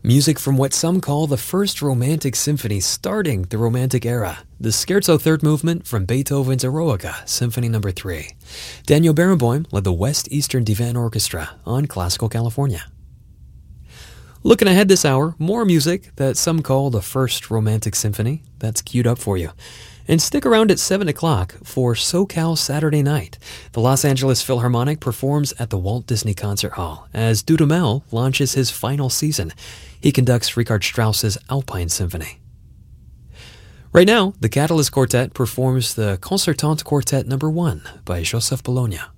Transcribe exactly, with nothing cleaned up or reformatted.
Music from what some call the first Romantic Symphony starting the Romantic era, the Scherzo Third Movement from Beethoven's Eroica, Symphony number three. Daniel Barenboim led the West Eastern Divan Orchestra on Classical California. Looking ahead this hour, more music that some call the first Romantic Symphony. That's queued up for you. And stick around at seven o'clock for SoCal Saturday Night. The Los Angeles Philharmonic performs at the Walt Disney Concert Hall as Dudamel launches his final season. He conducts Richard Strauss's Alpine Symphony. Right now, the Catalyst Quartet performs the Concertante Quartet number one by Joseph Bologna.